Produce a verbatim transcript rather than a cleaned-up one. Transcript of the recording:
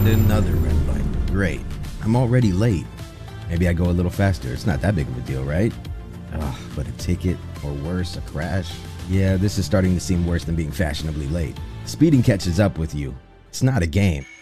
another red light. Great. I'm already late. Maybe I go a little faster. It's not that big of a deal, right? Ugh, but a ticket, or worse, a crash. Yeah, this is starting to seem worse than being fashionably late. Speeding catches up with you. It's not a game.